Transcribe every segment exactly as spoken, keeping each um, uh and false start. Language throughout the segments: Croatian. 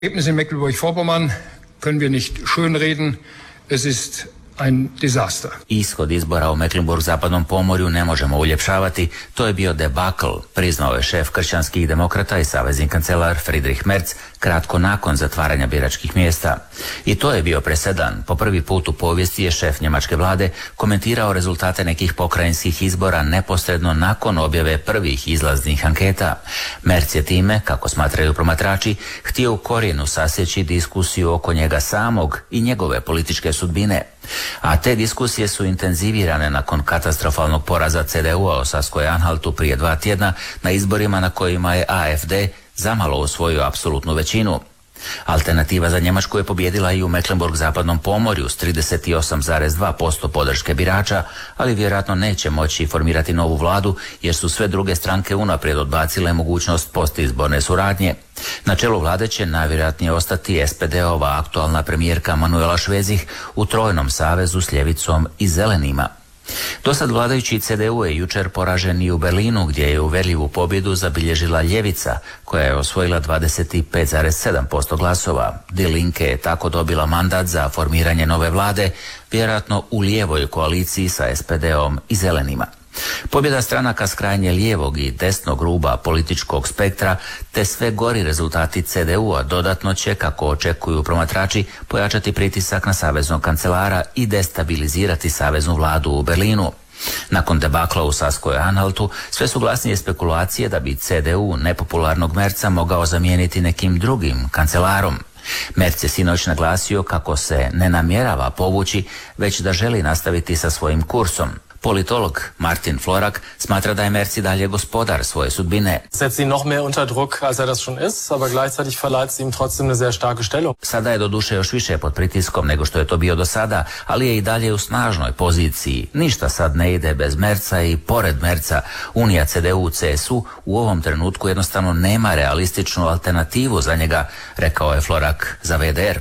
Ergebnis in Mecklenburg-Vorpommern können wir nicht schönreden. Es ist ein disaster. Ishod izbora u Mecklenburg-zapadnom pomorju ne možemo uljepšavati. To je bio debakl, priznao je šef kršćanskih demokrata i savezni kancelar Friedrich Merz kratko nakon zatvaranja biračkih mjesta. I to je bio presedan. Po prvi put u povijesti je šef njemačke vlade komentirao rezultate nekih pokrajinskih izbora neposredno nakon objave prvih izlaznih anketa. Merz je time, kako smatraju promatrači, htio u korijenu sasjeći diskusiju oko njega samog i njegove političke sudbine. A te diskusije su intenzivirane nakon katastrofalnog poraza C D U-a u Saskoj-Anhaltu prije dva tjedna na izborima na kojima je A F D zamalo osvojio apsolutnu većinu. Alternativa za Njemačku je pobjedila i u Mecklenburg-zapadnom pomorju s trideset osam zarez dva posto podrške birača, ali vjerojatno neće moći formirati novu vladu jer su sve druge stranke unaprijed odbacile mogućnost postizborne suradnje. Na čelu vlade će najvjerojatnije ostati S P D-ova aktualna premijerka Manuela Švezih u trojnom savezu s ljevicom i zelenima. Dosad vladajući C D U je jučer poražen i u Berlinu gdje je uvjerljivu pobjedu zabilježila ljevica koja je osvojila dvadeset pet zarez sedam posto glasova. Die Linke je tako dobila mandat za formiranje nove vlade, vjerojatno u lijevoj koaliciji sa S P D-om i zelenima. Pobjeda stranaka s krajnje lijevog i desnog ruba političkog spektra te sve gori rezultati C D U-a dodatno će, kako očekuju promatrači, pojačati pritisak na saveznog kancelara i destabilizirati saveznu vladu u Berlinu. Nakon debakla u Saskoj-Anhaltu sve su glasnije spekulacije da bi C D U nepopularnog Merza mogao zamijeniti nekim drugim kancelarom. Merz je sinoć naglasio kako se ne namjerava povući, već da želi nastaviti sa svojim kursom. Politolog Martin Florak smatra da je Merz i dalje gospodar svoje sudbine. Setzt ihn noch mehr unter Druck, als er das schon ist, aber gleichzeitig verleiht ihm trotzdem eine sehr starke Stellung. Sada je doduše još više pod pritiskom nego što je to bio do sada, ali je i dalje u snažnoj poziciji. Ništa sad ne ide bez Merza i pored Merza Unija C D U C S U u ovom trenutku jednostavno nema realističnu alternativu za njega, rekao je Florak za V D R.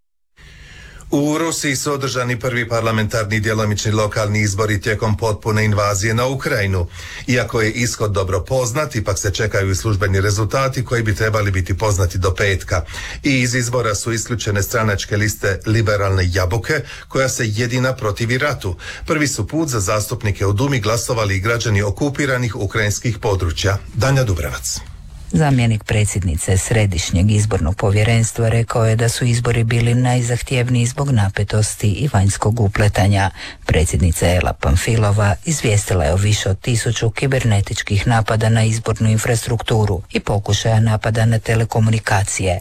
U Rusiji su održani prvi parlamentarni djelomični lokalni izbori tijekom potpune invazije na Ukrajinu. Iako je ishod dobro poznat, ipak se čekaju i službeni rezultati koji bi trebali biti poznati do petka. I iz izbora su isključene stranačke liste Liberalne jabuke, koja se jedina protivi ratu. Prvi su put za zastupnike u Dumi glasovali i građani okupiranih ukrajinskih područja. Danja Dubrevac. Zamjenik predsjednice Središnjeg izbornog povjerenstva rekao je da su izbori bili najzahtjevniji zbog napetosti i vanjskog upletanja. Predsjednica Ela Pamfilova izvijestila je o više od tisuću kibernetičkih napada na izbornu infrastrukturu i pokušaja napada na telekomunikacije.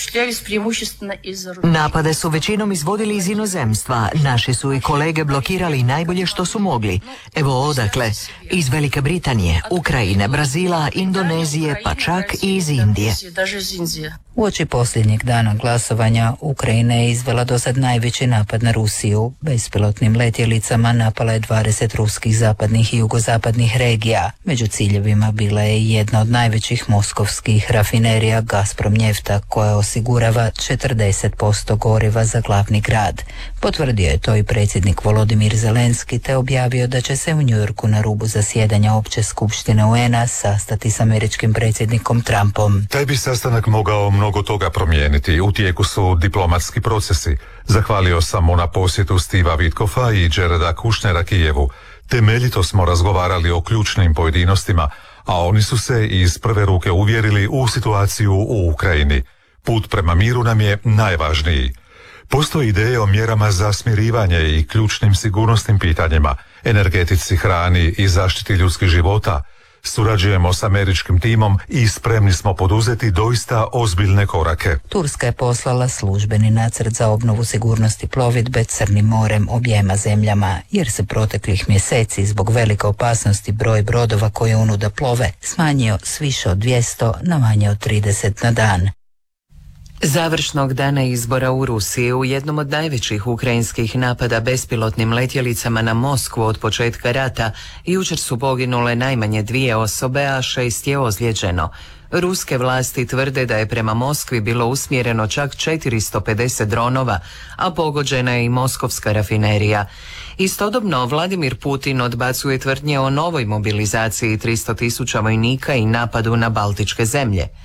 Napade su većinom izvodili iz inozemstva. Naši su i kolege blokirali najbolje što su mogli. Evo odakle. Iz Velike Britanije, Ukrajine, Brazila, Indonezije, pa čak i iz Indije. Uoči posljednjeg dana glasovanja Ukrajina je izvela dosad najveći napad na Rusiju. Bespilotnim letjelicama napala je dvadeset ruskih zapadnih i jugozapadnih regija. Među ciljevima bila je i jedna od najvećih moskovskih rafinerija Gazprom Njefta, koja osigurava četrdeset posto goriva za glavni grad. Potvrdio je to i predsjednik Volodimir Zelenski te objavio da će se u Njujorku na rubu zasjedanja Opće skupštine U N-a sastati s američkim predsjednikom Trumpom. Taj bi sastanak mogao mnogo toga promijeniti. U tijeku su diplomatski procesi. Zahvalio sam mu na posjetu Stiva Vitkova i Jareda Kushnera Kijevu. Temeljito smo razgovarali o ključnim pojedinostima, a oni su se iz prve ruke uvjerili u situaciju u Ukrajini. Put prema miru nam je najvažniji. Postoji ideje o mjerama za smirivanje i ključnim sigurnosnim pitanjima, energetici, hrani i zaštiti ljudskih života. Surađujemo s američkim timom i spremni smo poduzeti doista ozbiljne korake. Turska je poslala službeni nacrt za obnovu sigurnosti plovidbe Crnim morem objema zemljama, jer se proteklih mjeseci zbog velike opasnosti broj brodova koje unuda plove smanjio s više od dvjesto na manje od trideset na dan. Završnog dana izbora u Rusiji u jednom od najvećih ukrajinskih napada bespilotnim letjelicama na Moskvu od početka rata jučer su poginule najmanje dvije osobe, a šest je ozlijeđeno. Ruske vlasti tvrde da je prema Moskvi bilo usmjereno čak četiristo pedeset dronova, a pogođena je i moskovska rafinerija. Istodobno Vladimir Putin odbacuje tvrdnje o novoj mobilizaciji tristo tisuća vojnika i napadu na baltičke zemlje.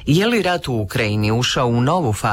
Je li rat u Ukrajini ušao u novu fazu